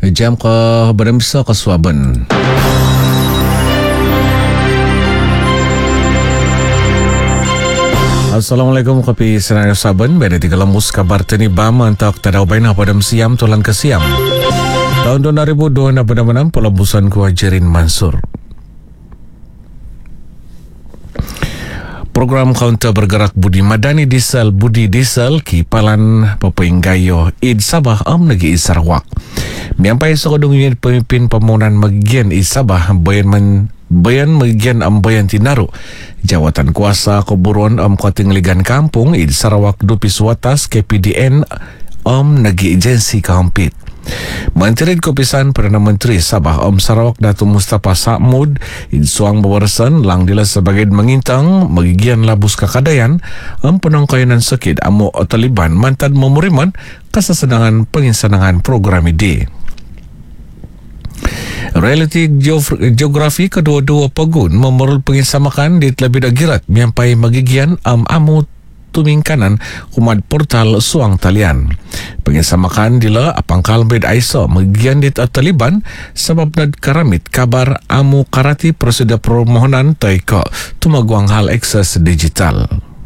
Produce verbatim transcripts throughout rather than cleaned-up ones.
jam ke Beremsa ke Swaben. Assalamualaikum kopi Senar Saben. Beda tiga lembus kabar teni bam untuk tadau bainah pada siam tulan ke siam. Tahun dua ribu dua puluh enam pelembusan kuajarin Mansur. Program kaunter bergerak Budi Madani Diesel Budi Diesel kipalan Pepeinggayo Id Sabah Am Negeri Sarawak. Miampai sekodong unit pemimpin pembangunan Magian Id Sabah bayan men bayan Magian Am bayan Tinaru. Jawatan kuasa keburuan Am Kuating Ligan Kampung Id Sarawak Dupis Watas K P D N Am Negeri Agensi Kampit. Menteri Kopisan Perdana Menteri Sabah Om Sarawak Datuk Mustafa Sa'mud Insuang Bawarsan lang dila sebagai mengintang magigian labus kakadayan Om penangkayanan sakit Amo Taliban mantan memuriman kasasedangan penginsanangan program ini. Realiti geografi kedua-dua pegun memerul pengisamakan di lebih dagirat miampai magigian Am Amu tuming kanan kumat portal suang talian. Pengisamakan dila apangkal bed aiso magian dit Taliban sebab nad karamit kabar amu karati prosedur permohonan taiko tumaguang hal akses digital.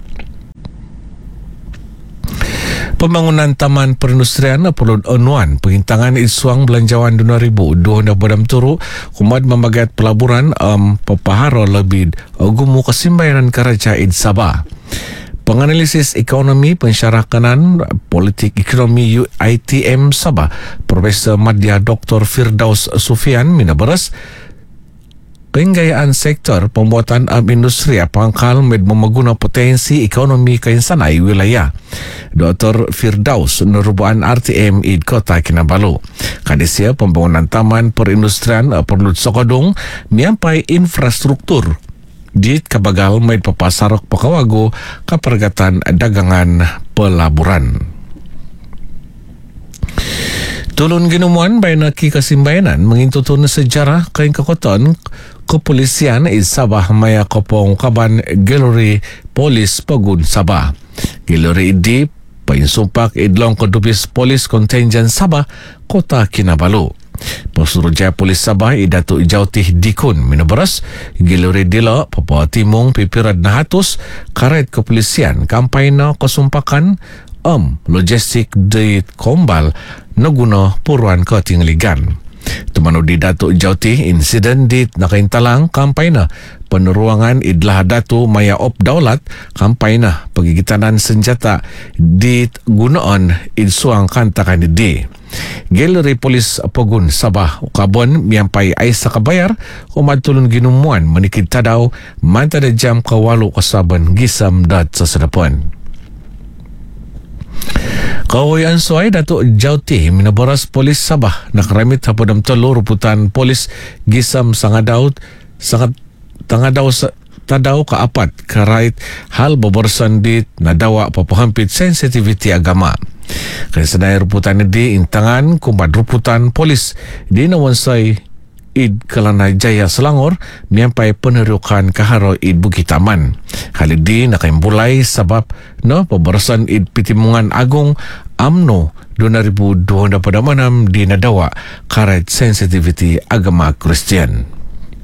Pembangunan Taman Perindustrian perlu onuan pengintangan isuang belanjawan dua ribu dua puluh enam turu kumat memagat pelaburan um, pepaharo lebih gumu kesimbayanan keraja Id Sabah. Penganalisis ekonomi pensyarakanan politik ekonomi U I T M Sabah Profesor Madya Doktor Firdaus Sufian minabaras penggayaan sektor pembuatan um, industri pangkal med memeguna potensi ekonomi keinsanai wilayah. Doktor Firdaus nerubuan R T M Id Kota Kinabalu. Kadisia pembangunan taman perindustrian uh, perlu sokodong miampai infrastruktur di kabagal maid papasarok pakawago kapergatan dagangan pelaburan. Tulun ginumuan bayanaki kasimbayanan mengintutun sejarah kain kekoton kepolisian Id Sabah maya kopong kaban Galeri Polis Pagun Sabah. Galeri di painsumpak idlong kedupis Polis Kontinjen Sabah Kota Kinabalu. Pesuruhjaya Polis Sabah Datuk Jautih Dikun minabaras Galeri Dila Papua Timung Pipirad Nahatus karet kepolisian kampanye kesumpakan Om logistik di Kombal naguna puruan ketingligan. Tumanu di Datuk Jautih insiden di nakaintalang kampanye peneruangan idlah datu maya op daulat kampanye pegigitanan senjata di gunaan insuang kantakan di Galeri Polis Pogun Sabah Ukabon miampai Aisa kabayar umat tulun ginumuan menikit tadaw mantada jam kawalu kasaban gisam dat sasadapon. Kawayan suai Datuk Jautih minaboras Polis Sabah nakaramit hapadam telo ruputan Polis gisam sangadaw sangat tangadaw sa tadaw kaapat karait hal boborsan dit nadawa papahampit sensitivity agama. Kasanay ruputan di intangan kumat ruputan polis di nawansay Id Kalanay Jaya Selangor miampai penerukan kaharo Id Bukitaman. Halidi nakaimbulay sabab no pabarasan Id Pitimungan Agung Amno dua ribu dua puluh enam di nadawa karet sensitivity agama Kristian.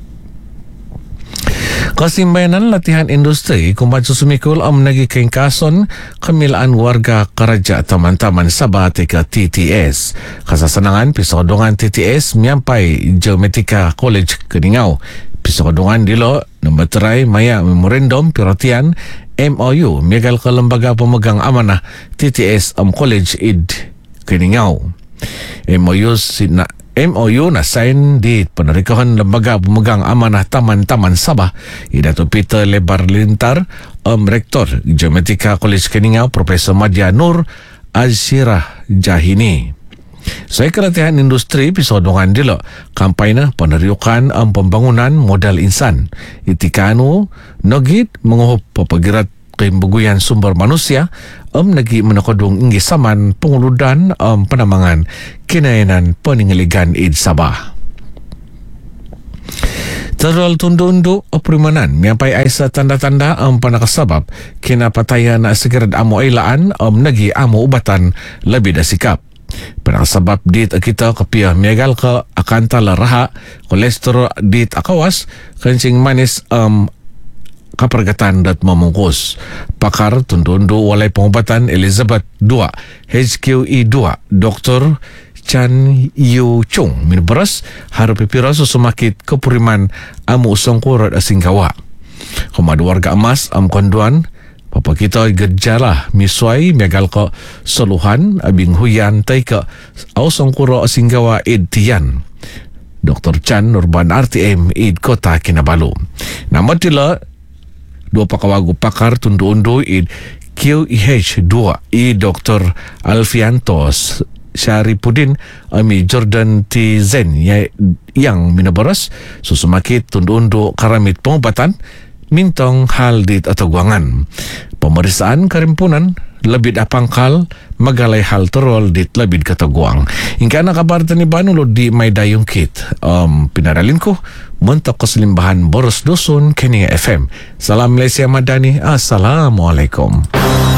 Kasimbayanan latihan industri kumat susumikul am nagi kengkason kemilaan warga keraja taman-taman Sabah tika T T S. Kasasanangan pisodongan T T S miampai Geometika College Keningau. Pisodongan dilo nambaterai maya memorandum perhatian M O U megal ke lembaga pemegang amanah T T S Am College Id Keningau. M O U sina M O U na sign di penerikaan lembaga pemegang amanah taman-taman Sabah Datuk Peter Lebar Lintar Om Rektor Geometika College Keningau Profesor Madya Nur Azirah Jahini. Saya kelatihan industri pisodongan dilo kampanye peneriukan um, pembangunan modal insan itikanu nogit menguhup pepegirat kembuguyan sumber manusia um nagi menakodong inggi saman penguludan um, penamangan kinayanan peningaligan Id Sabah. Terlalu tundu-undu perimanan miampai aisa tanda-tanda um, panakasabab kina patayan segerat amu ailaan um, nagi amu ubatan lebih dah sikap. Penasabab dit kita kapia megal ka akan tala raha, kolesterol dit akawas, kencing manis um, kapergatan dat memungkus. Pakar tundu-undu walai pengobatan Elizabeth dua, H Q E dua, Doktor Chan Yu Chung minberas harap pipira susumakit kepuriman amu songkurot asingkawa. Komadu warga emas am konduan papa kita gejala miswai megal ko soluhan abing huyan tai ke au songkuro asingkawa id tian. Doktor Chan Nurban R T M id Kota Kinabalu. Nama tila dua pakawagu pakar tundu-undu id Q E H dua i Doktor Alfiantos Syaripudin ami Jordan T. Zen yang minabaras susumakit tundu-undu karamit pengobatan mintong hal dit atau guangan. Pemeriksaan karimpunan lebih apangkal magalay hal terol dit lebih kata guang. Ingka na kabar tani banulo di may dayong kit. Um, pinaralin ko muntok keselimbahan boros dusun Kenya F M. Salam Malaysia Madani. Assalamualaikum.